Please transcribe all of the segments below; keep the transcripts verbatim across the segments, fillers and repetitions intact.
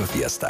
Radio Fiesta.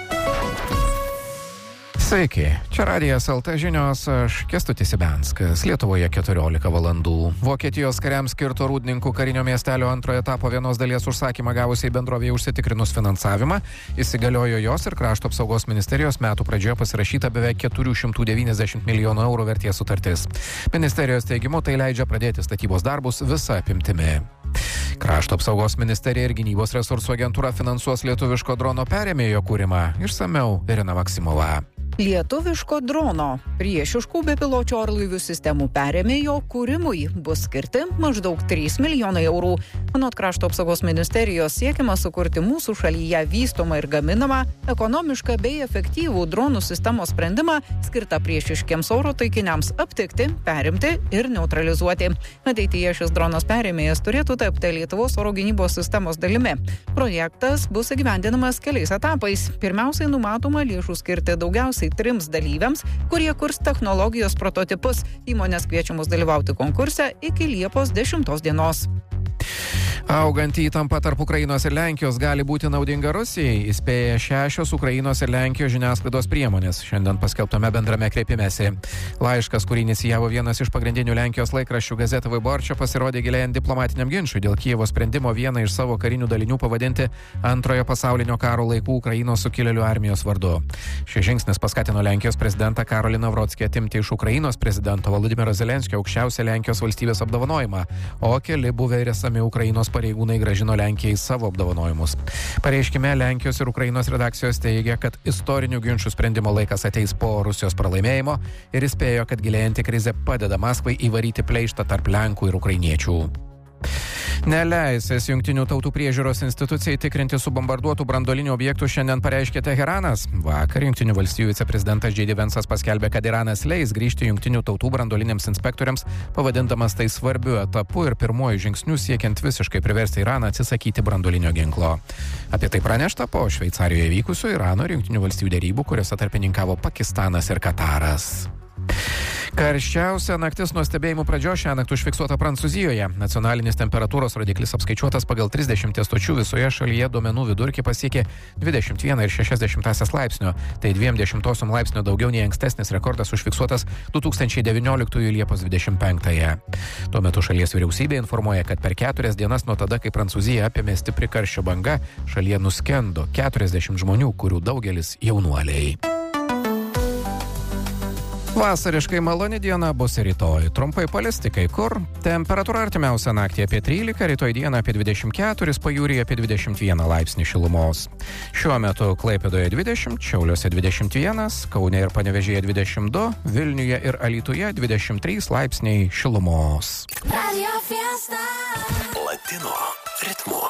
Sveiki, čia Radijas L T žinios, aš Kęstutis Ibenskas, Lietuvoje keturiolika valandų. Vokietijos kariams skirto Rūdninkų karinio miestelio antrojo etapo vienos dalies užsakymą gavusiai bendrovėje užsitikrinus finansavimą, įsigaliojo jos ir Krašto apsaugos ministerijos metų pradžioje pasirašyta beveik keturi šimtai devyniasdešimt milijonų eurų vertės sutartis. Ministerijos teigimu tai leidžia pradėti statybos darbus visa apimtimi. Krašto apsaugos ministerija ir gynybos resursų agentūra finansuos lietuviško drono perėmėjo kūrimą. Išsamiau Irina Maksimova. Lietuviško drono priešiškų bepiločių orlaivių sistemų perėmėjo kūrimui bus skirti maždaug trys milijonai eurų. Anot Krašto apsaugos ministerijos siekiama sukurti mūsų šalyje vystomą ir gaminamą, ekonomišką bei efektyvų dronų sistemos sprendimą skirtą priešiškiems oro taikiniams aptikti, perimti ir neutralizuoti. Ateityje šis dronas perėmėjas turėtų tapti Lietuvos oro gynybos sistemos dalimi. Projektas bus įgyvendinamas keliais etapais. Pirmiausiai numatoma lėšų skirti daugiausiai trims dalyviams, kurie kurs technologijos prototipus. Įmonės kviečiamus dalyvauti konkurse iki Liepos dešimtos dienos. Augant įtampa tarp Ukrainos ir Lenkijos gali būti naudinga Rusijai, įspėja šešios Ukrainos ir Lenkijos žiniasklaidos priemonės šiandien paskelbtame bendrame kreipimesi. Laiškas, kurį inicijavo vienas iš pagrindinių Lenkijos laikraščių Gazeta Wyborcza, pasirodė gilėjant diplomatiniam ginčui dėl Kijevo sprendimo vieną iš savo karinių dalinių pavadinti antrojo pasaulinio karo laikų Ukrainos sukilėlių armijos vardu. Šis žingsnis paskatino Lenkijos prezidentą Karolį Navrockį atimti iš Ukrainos prezidento Volodymyro Zelenskio aukščiausią Lenkijos valstybės apdovanojimą, o keli buvę ir esami Ukrainos pareigūnai grąžino Lenkijai savo apdovanojimus. Pareiškime Lenkijos ir Ukrainos redakcijos teigia, kad istorinių ginčių sprendimo laikas ateis po Rusijos pralaimėjimo ir įspėjo, kad gilėjanti krizė padeda Maskvai įvaryti pleištą tarp Lenkų ir Ukrainiečių. Neleisęs Jungtinių tautų priežiūros institucijai tikrinti subombarduotų branduolinių objektų šiandien pareiškė Teheranas. Vakar Jungtinių valstijų viceprezidentas J D Vance'as paskelbė, kad Iranas leis grįžti Jungtinių tautų branduoliniams inspektoriams, pavadindamas tai svarbiu etapu ir pirmuoju žingsniu siekiant visiškai priversti Iraną atsisakyti branduolinio ginklo. Apie tai pranešta po Šveicarijoje vykusių Irano ir Jungtinių valstijų derybų, kuriuose tarpininkavo Pakistanas ir Kataras. Karščiausia naktis nuo stebėjimų pradžios šiąnakt užfiksuota Prancūzijoje. Nacionalinis temperatūros rodiklis apskaičiuotas pagal trisdešimt stočių visoje šalyje, duomenų vidurkį pasiekė dvidešimt vieną ir šešias dešimtąsias laipsnio. Tai dviem dešimtosiom laipsnio daugiau nei ankstesnis rekordas užfiksuotas du tūkstančiai devynioliktųjų Liepos dvidešimt penktąją. Tuo metu šalies vyriausybė informuoja, kad per keturias dienas nuo tada, kai Prancūzija apėmė stipri karščio banga, šalyje nuskendo keturiasdešimt žmonių, kurių daugelis jaunuoliai. Vasariškai maloni diena bus rytoj. Trumpai palisti kai kur. Temperatūra artimiausią naktį apie trylika, rytoj dieną apie dvidešimt keturis, pajūryje apie dvidešimt vieną laipsnį šilumos. Šiuo metu Klaipėdoje dvidešimt, Šiauliuose dvidešimt vienas, Kaune ir Panevėžyje dvidešimt du, Vilniuje ir Alytuje dvidešimt trys laipsniai šilumos. Latino ritmu.